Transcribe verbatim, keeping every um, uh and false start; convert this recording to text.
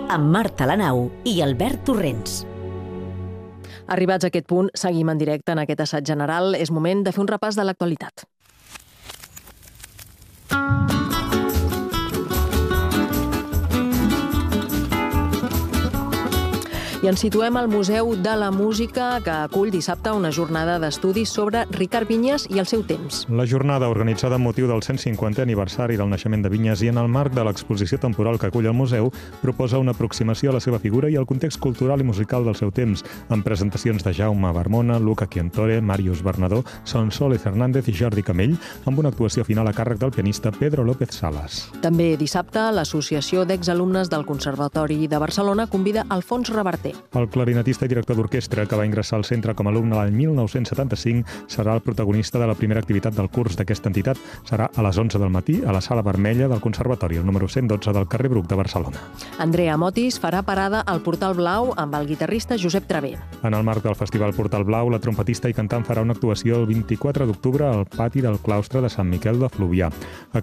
amb Marta Lanau i Albert Torrents. Arribats a aquest punt, seguim en directe en aquest assaig general. És moment de fer un repàs de l'actualitat. I ens situem al Museu de la Música, que acull dissabte una jornada d'estudis sobre Ricard Vinyes i el seu temps. La jornada, organitzada amb motiu del cent cinquantè aniversari del naixement de Vinyes i en el marc de l'exposició temporal que acull el museu, proposa una aproximació a la seva figura i al context cultural i musical del seu temps, amb presentacions de Jaume Barmona, Luca Chiantore, Màrius Bernadó, Sonsole Fernández i Jordi Camell, amb una actuació final a càrrec del pianista Pedro López Salas. També dissabte, l'Associació d'Exalumnes del Conservatori de Barcelona convida Alfons Reverter. El clarinetista i director d'orquestra, que va ingressar al centre com a alumne l'any mil nou-cents setanta-cinc, serà el protagonista de la primera activitat del curs d'aquesta entitat. Serà a les onze del matí a la Sala Vermella del Conservatori, el número cent dotze del carrer Bruc de Barcelona. Andrea Motis farà parada al Portal Blau amb el guitarrista Josep Traver. En el marc del Festival Portal Blau, la trompetista i cantant farà una actuació el vint-i-quatre d'octubre al pati del claustre de Sant Miquel de Fluvià. A